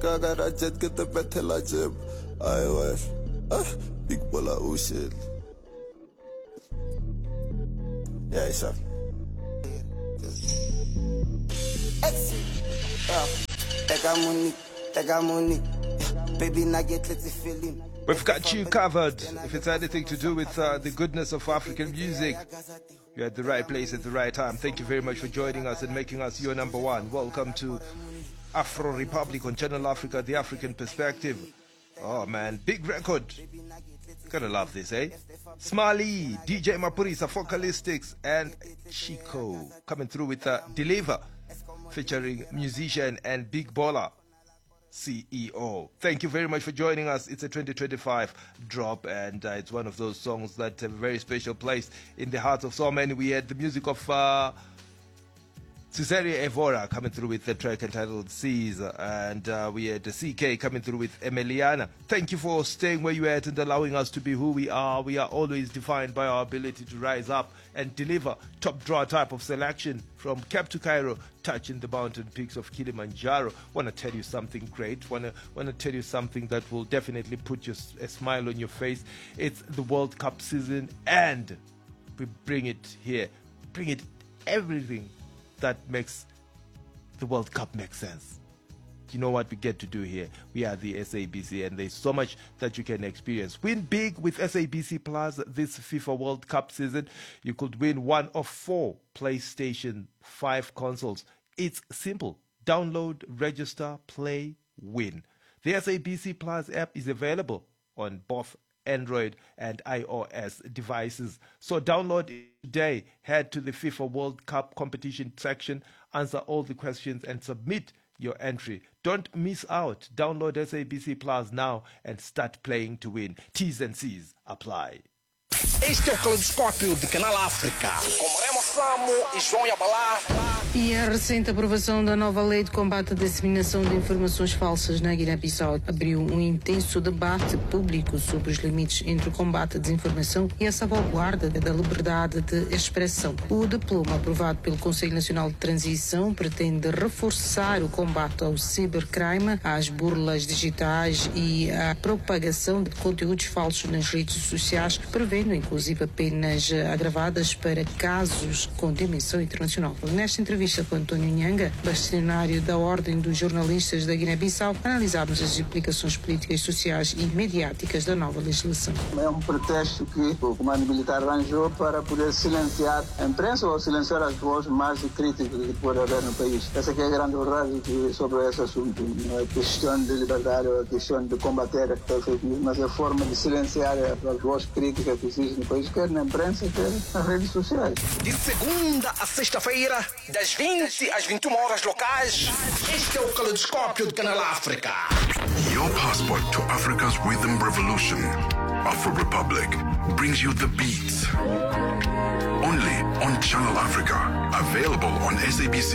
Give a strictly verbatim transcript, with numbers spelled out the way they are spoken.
ka gara jet ke te petela jeb. I was ah big bola ushel. Yeah, sir. We've got you covered. If it's anything to do with uh, the goodness of African music, you're at the right place at the right time. Thank you very much for joining us and making us your number one. Welcome to Afro Republic on Channel Africa, the African perspective. Oh man, big record. Gonna love this, eh? Smiley, D J Mapurisa, Focalistics, and Chico coming through with uh, Deliver, featuring musician and Big Baller C E O. Thank you very much for joining us. It's a twenty twenty-five drop, and uh, it's one of those songs that have a very special place in the hearts of so many. We had the music of uh, Cesaria Evora coming through with the track entitled Seas, and uh, we had the C K coming through with Emiliana. Thank you for staying where you are at and allowing us to be who we are. We are always defined by our ability to rise up and deliver top draw type of selection from Cape to Cairo, touching the mountain peaks of Kilimanjaro. Want to tell you something great. Want to want to tell you something that will definitely put your, a smile on your face. It's the World Cup season, and we bring it here. Bring it everything that makes the World Cup make sense. You know what we get to do here? We are the S A B C, and there's so much that you can experience. Win big with S A B C Plus this FIFA World Cup season. You could win one of four PlayStation five consoles. It's simple. Download, register, play, win. The S A B C Plus app is available on both Android and iOS devices. So download it today. Head to the FIFA World Cup competition section, answer all the questions, and submit your entry. Don't miss out. Download S A B C Plus now and start playing to win. T's and C's apply. Este é o Caleidoscópio de Canal África, com Remo Samo e João Yabalá. E a recente aprovação da nova lei de combate à disseminação de informações falsas na Guiné-Bissau abriu um intenso debate público sobre os limites entre o combate à desinformação e a salvaguarda da liberdade de expressão. O diploma aprovado pelo Conselho Nacional de Transição pretende reforçar o combate ao cibercrime, às burlas digitais e à propagação de conteúdos falsos nas redes sociais, prevendo inclusive penas agravadas para casos com dimensão internacional. Nesta entrevista com António Nhanga, bastonário da Ordem dos Jornalistas da Guiné-Bissau, analisámos as implicações políticas, sociais e mediáticas da nova legislação. É um pretexto que o comando militar arranjou para poder silenciar a imprensa ou silenciar as vozes mais críticas que pode haver no país. Essa que é a grande verdade sobre esse assunto. Não é a questão de liberdade ou a questão de combater a fake news, mas a forma de silenciar as vozes críticas que existem no país, quer na imprensa, quer nas redes sociais. De segunda a sexta-feira, das vinte às vinte e uma horas locais, este é o Caleidoscópio de Canal África. Your passport to Africa's rhythm revolution. Afro Republic brings you the beats. Only on Channel Africa. Available on S A B C